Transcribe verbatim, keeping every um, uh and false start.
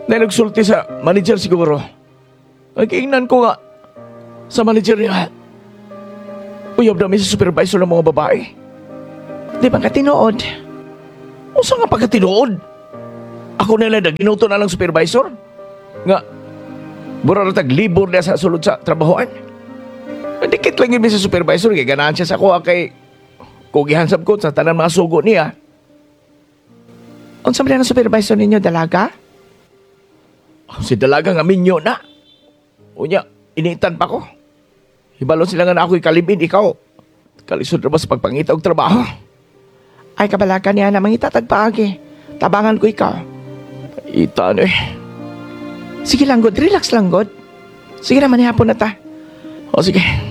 Na nagsulti sa manager siguro. Nagkiingnan ko nga sa manager niya. Uyab namin sa supervisor ng mga babae. Di ba ka tinuod? O saan nga pagkatinood? Ako na lang naginuto na lang supervisor. Nga, mura na taglibor na sa sulod sa trabahoan. Dikit lang yun sa supervisor. Kaya ganahan siya sa kuha kay kugihansap ko sa tanan mga sugo niya. Unsa man ang supervisor ninyo, dalaga? Si dalaga nga minyo na. Unya, initan pa ko. Hibalon sila nga na ako'y kalibin, ikaw. Kalisod na ba sa pagpangita og trabaho? Ay kabalaga niya na mangitatag paagi. Tabangan ko ikaw. Itan eh. Sige lang, God. Relax lang, God. Sige naman, hapon na ta. O sige.